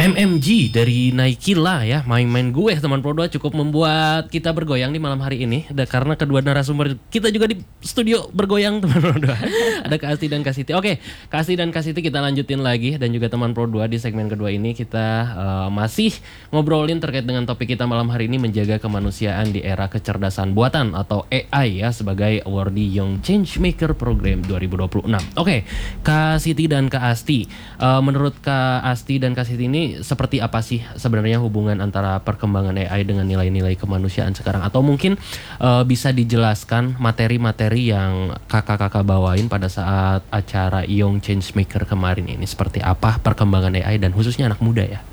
MMG dari Nike lah ya, main-main gue teman Pro 2 cukup membuat kita bergoyang di malam hari ini. Karena kedua narasumber kita juga di studio bergoyang teman Pro 2. Ada Kak Asti dan Kak Siti. Oke, Kak Asti dan Kak Siti kita lanjutin lagi. Dan juga teman Pro 2 di segmen kedua ini kita masih ngobrolin terkait dengan topik kita malam hari ini, menjaga kemanusiaan di era kecerdasan buatan atau AI ya, sebagai awardee Young Changemaker Program 2026. Oke, Kak Siti dan Kak Asti, menurut Kak Asti dan Kak Siti ini seperti apa sih sebenarnya hubungan antara perkembangan AI dengan nilai-nilai kemanusiaan sekarang? Atau mungkin bisa dijelaskan materi-materi yang kakak-kakak bawain pada saat acara Young Changemaker kemarin ini, seperti apa perkembangan AI dan khususnya anak muda ya?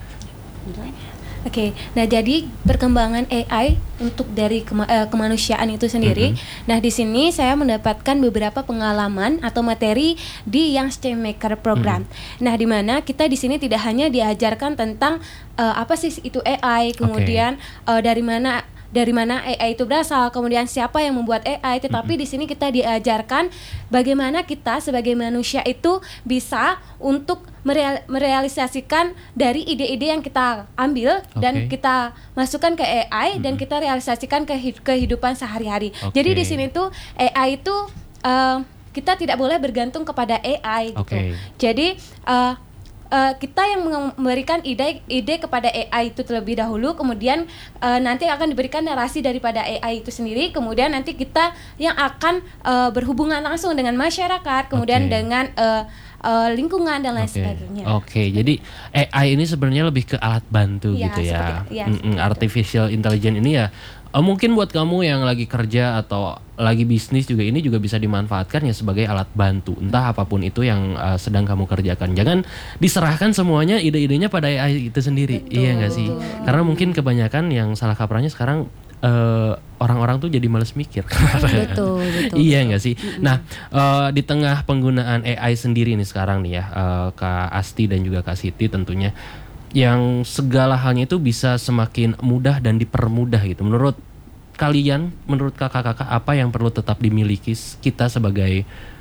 Oke, nah jadi perkembangan AI untuk dari kemanusiaan itu sendiri. Nah di sini saya mendapatkan beberapa pengalaman atau materi di Young Changemaker Program. Nah di mana kita di sini tidak hanya diajarkan tentang apa sih itu AI, kemudian dari mana AI itu berasal, kemudian siapa yang membuat AI, tetapi di sini kita diajarkan bagaimana kita sebagai manusia itu bisa untuk merealisasikan dari ide-ide yang kita ambil dan kita masukkan ke AI dan kita realisasikan ke kehidupan sehari-hari. Jadi di sini tuh AI itu kita tidak boleh bergantung kepada AI gitu. Jadi kita yang memberikan ide kepada AI itu terlebih dahulu, kemudian nanti akan diberikan narasi daripada AI itu sendiri, kemudian nanti kita yang akan berhubungan langsung dengan masyarakat, kemudian dengan lingkungan dan lain sebagainya. Jadi AI ini sebenarnya lebih ke alat bantu gitu ya. Artificial intelligence ini ya mungkin buat kamu yang lagi kerja atau lagi bisnis juga, ini juga bisa dimanfaatkan ya sebagai alat bantu, entah apapun itu yang sedang kamu kerjakan. Jangan diserahkan semuanya ide-idenya pada AI itu sendiri. Iya nggak sih? Karena mungkin kebanyakan yang salah kaprahnya sekarang orang-orang tuh jadi males mikir. Betul. Iya nggak sih? Nah, di tengah penggunaan AI sendiri nih sekarang nih ya, Kak Asti dan juga Kak Siti tentunya, yang segala halnya itu bisa semakin mudah dan dipermudah gitu. Menurut kalian, menurut kakak-kakak, apa yang perlu tetap dimiliki kita sebagai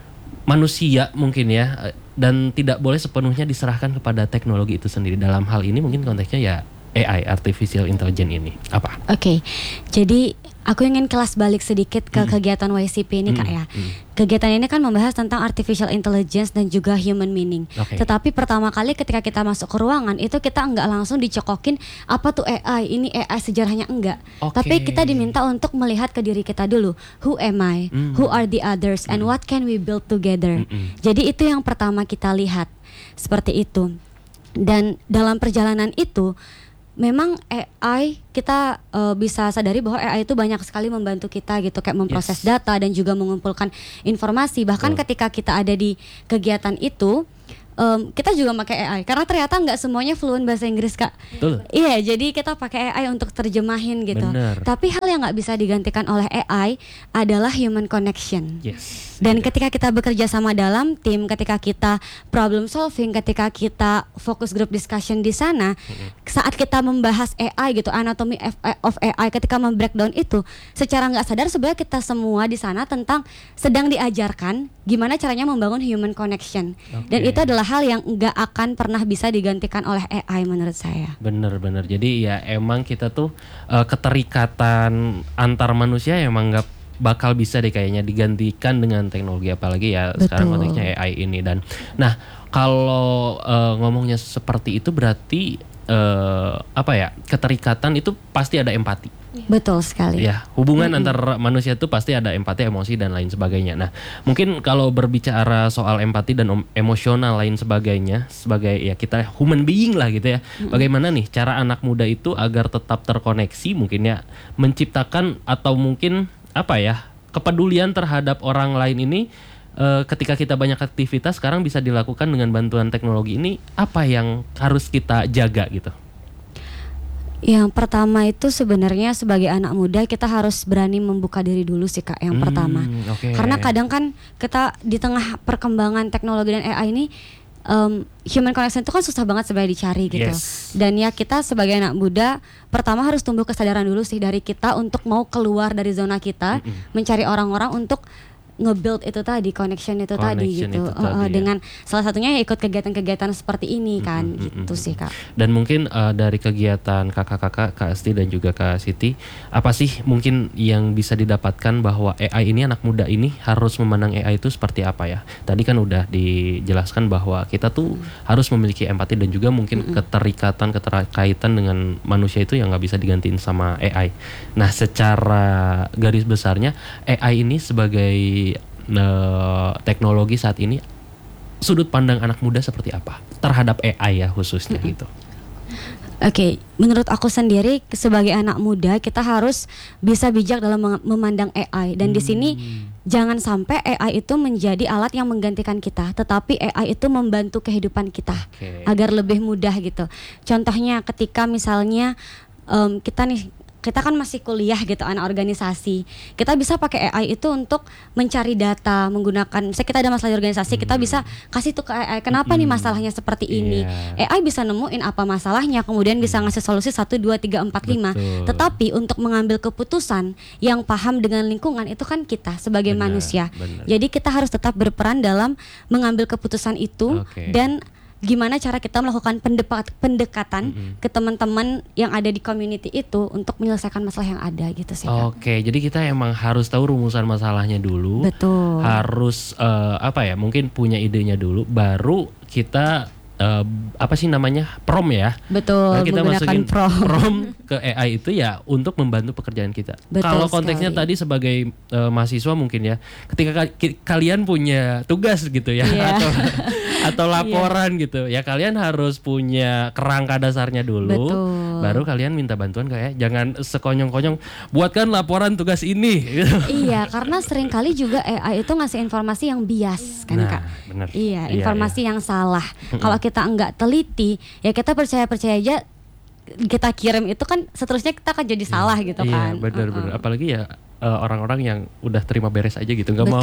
manusia mungkin ya, dan tidak boleh sepenuhnya diserahkan kepada teknologi itu sendiri? Dalam hal ini mungkin konteksnya ya AI, Artificial Intelligence ini apa? Jadi aku ingin kelas balik sedikit ke kegiatan YCP ini Kak ya. Kegiatan ini kan membahas tentang Artificial Intelligence dan juga Human Meaning. Tetapi pertama kali ketika kita masuk ke ruangan itu kita enggak langsung dicokokin apa tuh AI, ini AI sejarahnya enggak. Tapi kita diminta untuk melihat ke diri kita dulu. Who am I? Who are the others? And what can we build together? Jadi itu yang pertama kita lihat. Seperti itu. Dan dalam perjalanan itu memang AI kita bisa sadari bahwa AI itu banyak sekali membantu kita gitu, kayak memproses data dan juga mengumpulkan informasi. Bahkan ketika kita ada di kegiatan itu kita juga pakai AI karena ternyata nggak semuanya fluent bahasa Inggris Kak. Iya, jadi kita pakai AI untuk terjemahin gitu. Tapi hal yang nggak bisa digantikan oleh AI adalah human connection. Dan ketika kita bekerja sama dalam tim, ketika kita problem solving, ketika kita focus group discussion di sana, saat kita membahas AI gitu, anatomy of AI, ketika membreakdown itu, secara nggak sadar sebenarnya kita semua di sana sedang diajarkan gimana caranya membangun human connection. Dan itu adalah hal yang nggak akan pernah bisa digantikan oleh AI menurut saya. Bener. Jadi ya emang kita tuh keterikatan antar manusia emang nggak bakal bisa deh kayaknya digantikan dengan teknologi, apalagi ya sekarang konteksnya AI ini. Dan nah kalau ngomongnya seperti itu berarti keterikatan itu pasti ada empati. Betul sekali. Ya, hubungan antar manusia itu pasti ada empati, emosi dan lain sebagainya. Nah, mungkin kalau berbicara soal empati dan emosional lain sebagainya, sebagai ya kita human being lah gitu ya. Bagaimana nih cara anak muda itu agar tetap terkoneksi, mungkin ya menciptakan atau mungkin kepedulian terhadap orang lain ini ketika kita banyak aktivitas sekarang bisa dilakukan dengan bantuan teknologi ini, apa yang harus kita jaga gitu? Yang pertama itu sebenarnya sebagai anak muda kita harus berani membuka diri dulu sih Kak, yang pertama. Karena kadang kan kita di tengah perkembangan teknologi dan AI ini human connection itu kan susah banget sebenarnya dicari gitu. Dan ya kita sebagai anak muda pertama harus tumbuh kesadaran dulu sih dari kita untuk mau keluar dari zona kita, mencari orang-orang untuk nge-build itu tadi, connection itu tadi gitu. Itu tadi, dengan salah satunya ikut kegiatan-kegiatan seperti ini kan, gitu sih Kak. Dan mungkin dari kegiatan kakak-kakak, Kak Asti dan juga Kak Siti, apa sih mungkin yang bisa didapatkan bahwa AI ini, anak muda ini harus memandang AI itu seperti apa ya? Tadi kan udah dijelaskan bahwa kita tuh harus memiliki empati dan juga mungkin keterkaitan dengan manusia itu yang nggak bisa digantiin sama AI. Nah, secara garis besarnya AI ini sebagai teknologi saat ini, sudut pandang anak muda seperti apa terhadap AI ya khususnya gitu? Oke, menurut aku sendiri sebagai anak muda kita harus bisa bijak dalam memandang AI, dan di sini jangan sampai AI itu menjadi alat yang menggantikan kita, tetapi AI itu membantu kehidupan kita agar lebih mudah gitu. Contohnya ketika misalnya kita kan masih kuliah gitu, anak organisasi, kita bisa pakai AI itu untuk mencari data menggunakan, misalnya kita ada masalah di organisasi, kita bisa kasih tuh ke AI, kenapa nih masalahnya seperti ini. AI bisa nemuin apa masalahnya, kemudian bisa ngasih solusi 1, 2, 3, 4, 5. Tetapi untuk mengambil keputusan yang paham dengan lingkungan itu kan kita sebagai manusia. Jadi kita harus tetap berperan dalam mengambil keputusan itu, dan gimana cara kita melakukan pendekatan ke teman-teman yang ada di community itu untuk menyelesaikan masalah yang ada gitu sih Kak. Oke, jadi kita emang harus tahu rumusan masalahnya dulu. Betul. Harus mungkin punya idenya dulu, baru kita apa sih namanya, prompt ya. Betul, kita menggunakan masukin prompt ke AI itu ya untuk membantu pekerjaan kita. Betul Kalau konteksnya sekali. tadi sebagai mahasiswa mungkin ya, ketika kalian punya tugas gitu ya, atau laporan gitu ya, kalian harus punya kerangka dasarnya dulu. Betul. Baru kalian minta bantuan kayak, jangan sekonyong-konyong buatkan laporan tugas ini gitu. Iya, karena seringkali juga AI itu ngasih informasi yang bias kan Kak. Bener. Iya, informasi yang salah. Kalau kita enggak teliti, ya kita percaya aja, kita kirim itu kan seterusnya kita akan jadi salah gitu kan. Iya, benar. Apalagi ya orang-orang yang udah terima beres aja gitu, nggak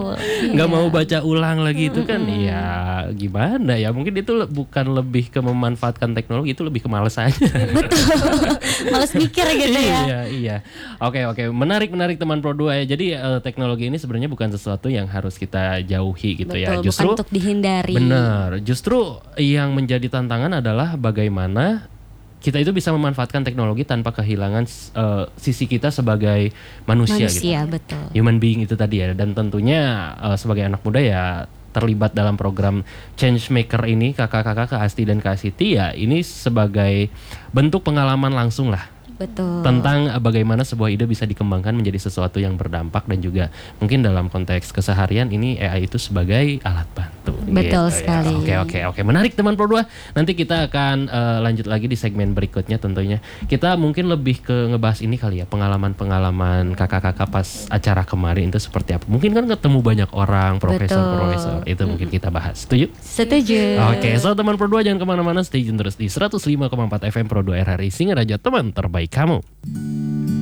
mau baca ulang lagi itu kan. Ya gimana ya, mungkin itu bukan lebih ke memanfaatkan teknologi, itu lebih ke males aja. Betul. Males mikir gitu ya. Iya. Oke, menarik teman Pro 2 ya. Jadi teknologi ini sebenarnya bukan sesuatu yang harus kita jauhi gitu. Betul, ya. Justru bukan untuk dihindari. Benar. Justru yang menjadi tantangan adalah bagaimana kita itu bisa memanfaatkan teknologi tanpa kehilangan sisi kita sebagai manusia gitu. Betul. Human being itu tadi ya. Dan tentunya sebagai anak muda ya terlibat dalam program Changemaker ini, kakak-kakak Kak Asti dan Kak Siti ya, ini sebagai bentuk pengalaman langsung lah. Betul. Tentang bagaimana sebuah ide bisa dikembangkan menjadi sesuatu yang berdampak, dan juga mungkin dalam konteks keseharian ini AI itu sebagai alat bantu. Betul gitu, sekali. Ya. Oke. Menarik teman Pro 2. Nanti kita akan lanjut lagi di segmen berikutnya tentunya. Kita mungkin lebih ke ngebahas ini kali ya, pengalaman kakak-kakak pas acara kemarin itu seperti apa. Mungkin kan ketemu banyak orang, profesor. Itu mungkin kita bahas. Setuju. Oke, so teman Pro 2 jangan kemana-mana, stay tune terus di 105,4 FM Pro 2 RRI Singaraja, teman terbaik kamu.